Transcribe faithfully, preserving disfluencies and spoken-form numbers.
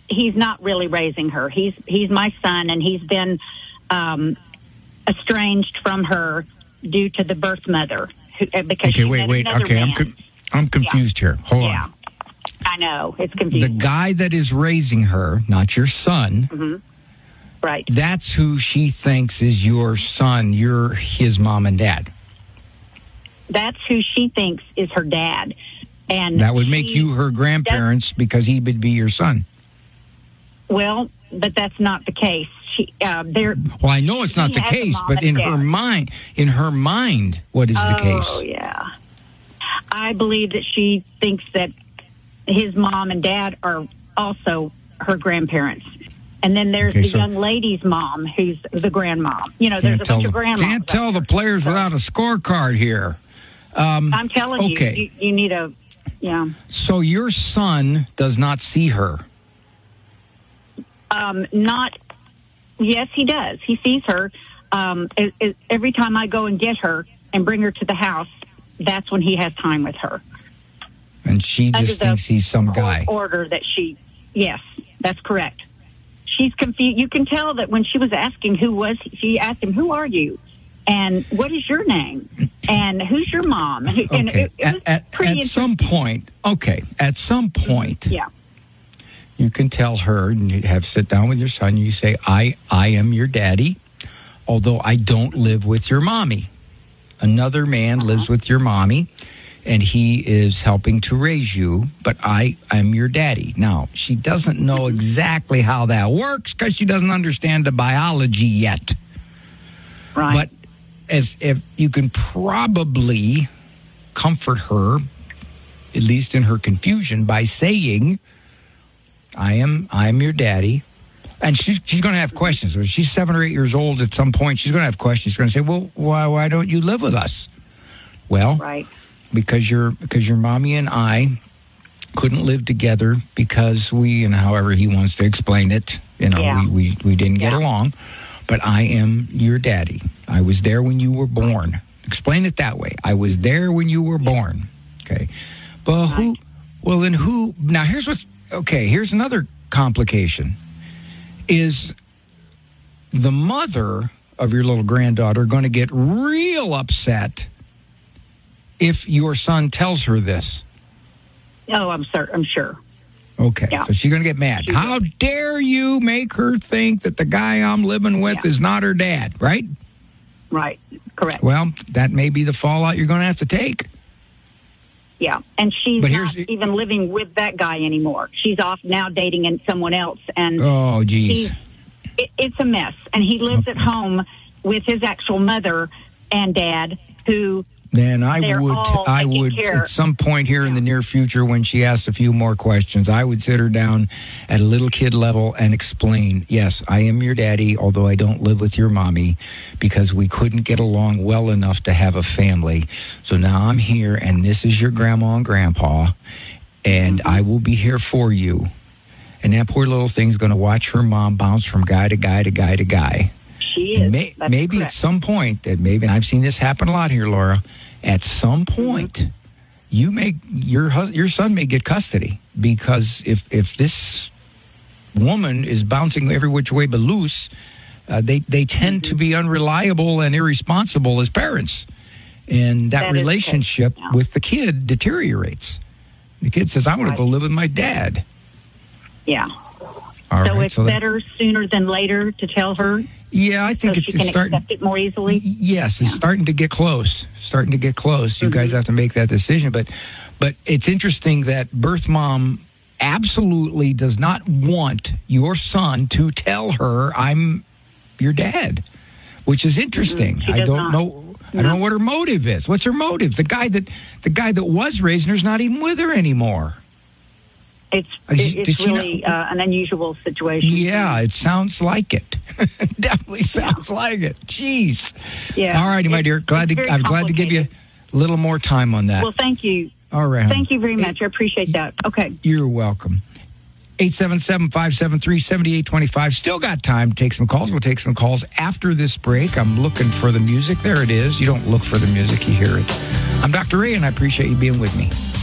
he's not really raising her. He's he's my son, and he's been um, estranged from her due to the birth mother. Who, because okay, she wait, met wait. another Okay, man. I'm con- I'm confused yeah. here. Hold yeah. on. I know it's The confusing. guy that is raising her, not your son. Mm-hmm. Right. That's who she thinks is your son. You're his mom and dad. That's who she thinks is her dad. And that would make she, you her grandparents because he would be your son. Well, but that's not the case. She, uh, they're, well, I know it's not the case, but in her mind, in her mind, what is oh, the case? Oh, yeah. I believe that she thinks that his mom and dad are also her grandparents. And then there's okay, the so young lady's mom, who's the grandmom. You know, there's a bunch the, of grandmoms. Can't tell the players so, without a scorecard here. Um, I'm telling okay. you, you, you need a, yeah. So your son does not see her? Um, not, yes, he does. He sees her. Um, it, it, every time I go and get her and bring her to the house, that's when he has time with her. And she just thinks he's some guy. Order that she, yes, that's correct. She's confused. You can tell that when she was asking who was, she asked him, "Who are you? And what is your name? And who's your mom?" And, okay. and it, it was at at, at some point, okay, at some point, yeah, you can tell her and you have sit down with your son. You say, "I, I am your daddy, although I don't live with your mommy. Another man uh-huh. lives with your mommy." And he is helping to raise you, but I am your daddy. Now, she doesn't know exactly how that works because she doesn't understand the biology yet. Right. But as if you can probably comfort her, at least in her confusion, by saying, I am I am your daddy. And she's, she's going to have questions. When she's seven or eight years old, at some point, she's going to have questions. She's going to say, well, why why don't you live with us? Well, right. Because your because your mommy and I couldn't live together because we, and however he wants to explain it, you know, yeah. we, we, we didn't get yeah. along. But I am your daddy. I was there when you were born. Explain it that way. I was there when you were born. Okay. But who, right. well, then who, now here's what's, okay, here's another complication. Is the mother of your little granddaughter going to get real upset if your son tells her this? Oh, I'm sure. I'm sure. Okay, yeah. So she's going to get mad. She How will. dare you make her think that the guy I'm living with yeah. is not her dad, right? Right, correct. Well, that may be the fallout you're going to have to take. Yeah, and she's but not even living with that guy anymore. She's off now dating someone else. And oh, geez. It, it's a mess. And he lives okay. at home with his actual mother and dad, who... Then I would, I would care. At some point here in the near future, when she asks a few more questions, I would sit her down at a little kid level and explain, yes, I am your daddy, although I don't live with your mommy, because we couldn't get along well enough to have a family. So now I'm here, and this is your grandma and grandpa, and mm-hmm. I will be here for you. And that poor little thing's going to watch her mom bounce from guy to guy to guy to guy. She is. May, maybe correct. At some point, that maybe, and I've seen this happen a lot here, Laura, at some point, mm-hmm. you may, your hus- your son may get custody, because if, if this woman is bouncing every which way but loose, uh, they, they tend mm-hmm. to be unreliable and irresponsible as parents. And that, that relationship yeah. with the kid deteriorates. The kid says, I want right. to go live with my dad. Yeah. All so right, it's so better that, sooner than later to tell her? Yeah, I think so it's, she it's can starting. accept it more easily. Yes, it's yeah. starting to get close. Starting to get close. You mm-hmm. guys have to make that decision. But, but it's interesting that birth mom absolutely does not want your son to tell her, I'm your dad, which is interesting. Mm-hmm. I don't not. know. I don't know what her motive is. What's her motive? The guy that the guy that was raising her's not even with her anymore. It's it's really uh, an unusual situation. Yeah, it sounds like it. Definitely sounds yeah. like it. Jeez. Yeah. All righty, my dear. Glad to I'm glad to give you a little more time on that. Well, thank you. All right. Thank you very much. I appreciate that. Okay. You're welcome. eight seven seven, five seven three, seven eight two five. Still got time to take some calls. We'll take some calls after this break. I'm looking for the music. There it is. You don't look for the music, you hear it. I'm Doctor Ray, and I appreciate you being with me.